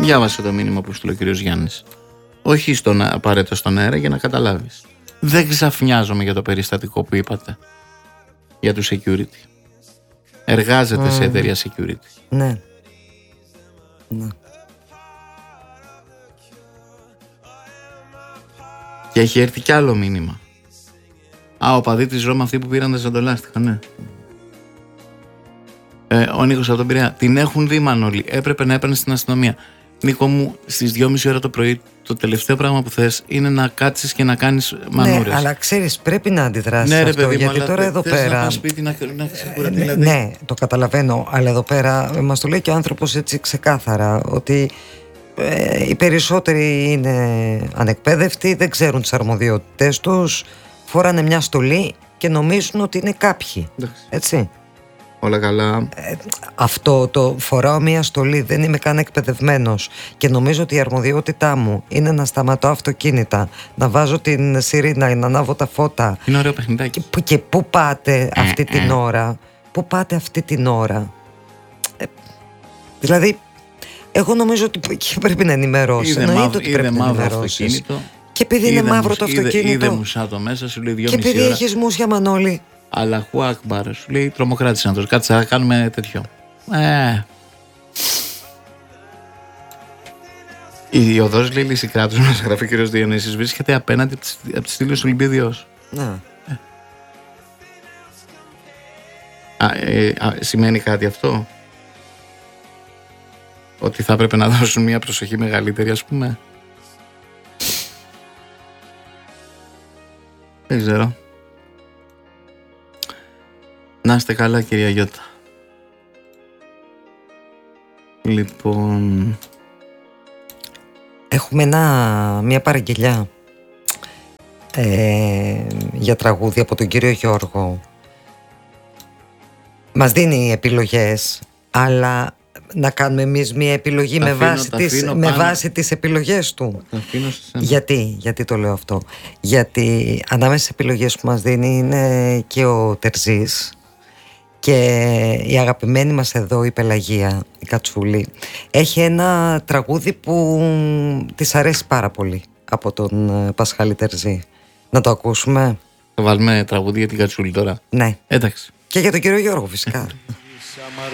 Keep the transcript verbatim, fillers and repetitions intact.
Διάβασε το μήνυμα που στείλε ο κύριος Γιάννης. Όχι στον, απαραίτητο στον αέρα, για να καταλάβεις. Δεν ξαφνιάζομαι για το περιστατικό που είπατε. Για το security. Εργάζεται mm. σε εταιρεία security. Ναι. Ναι. Και έχει έρθει κι άλλο μήνυμα. Α, ο παδί της Ρώμα, αυτοί που πήραν τα ζαντολάστιχα, ναι. Ε, ο Νίκος από τον Πειραιά. Την έχουν δει, Μανώλη. Έπρεπε να έπαιρνε στην αστυνομία. Νίκο μου, στις δυόμιση ώρα το πρωί, το τελευταίο πράγμα που θες είναι να κάτσεις και να κάνεις μανούρες. Ναι, αλλά ξέρεις, πρέπει να αντιδράσεις ναι, ρε, αυτό. παιδί, γιατί αλλά τώρα εδώ πέρα. Να σπίτι, να, να ε, δηλαδή... Ναι, το καταλαβαίνω. Αλλά εδώ πέρα μας το λέει και ο άνθρωπος έτσι ξεκάθαρα. Ότι ε, οι περισσότεροι είναι ανεκπαίδευτοι, δεν ξέρουν τις αρμοδιότητες τους, φοράνε μια στολή και νομίζουν ότι είναι κάποιοι. Εντάξει. Έτσι. Όλα καλά. Ε, αυτό το φοράω μια στολή, δεν είμαι καν εκπαιδευμένος και νομίζω ότι η αρμοδιότητά μου είναι να σταματώ αυτοκίνητα, να βάζω την σιρήνα, να ανάβω τα φώτα. Είναι ωραίο παιχνιδάκι. Και, και πού πάτε αυτή την ώρα, πού πάτε αυτή την ώρα. Ε, δηλαδή, εγώ νομίζω ότι πρέπει να ενημερώσει. Είδε Εννοείται μαύρο, ότι πρέπει είδε να μαύρο ενημερώσεις. αυτοκίνητο. Και επειδή είναι είδε μαύρο μουσ, το αυτοκίνητο. Είδε, είδε μουσάτο μέσα, σου λέει δυόμιση ώρα. Και επειδή έχεις μουσια, Μανώλη. Αλλαχού Ακμπάρ, σου λέει τρομοκράτης άνθρωπος. Κάτσε να κάνουμε τέτοιο. Ε. Η οδός, λέει, Λυσικράτους, μας γράφει ο κύριος Διονύσης, βρίσκεται απέναντι από τη στήλη του Ολυμπίδιος. Ναι. Ε. Α, ε, α, σημαίνει κάτι αυτό? Ότι θα έπρεπε να δώσουν μια προσοχή μεγαλύτερη, ας πούμε? Δεν ξέρω. Να είστε καλά, κυρία Γιώτα. Λοιπόν... Έχουμε ένα, μια παραγγελιά ε, για τραγούδι από τον κύριο Γιώργο. Μας δίνει επιλογές, αλλά να κάνουμε εμείς μια επιλογή με, αφήνω, βάση τις, με βάση τις επιλογές του. Γιατί, γιατί το λέω αυτό? Γιατί ανάμεσα στις επιλογές που μας δίνει είναι και ο Τερζής και η αγαπημένη μας εδώ η Πελαγία, η Κατσούλη, έχει ένα τραγούδι που της αρέσει πάρα πολύ από τον Πασχάλη Τερζή. Να το ακούσουμε? Θα βάλουμε τραγούδι για την Κατσούλη τώρα? Ναι. Εντάξει. Και για τον κύριο Γιώργο φυσικά.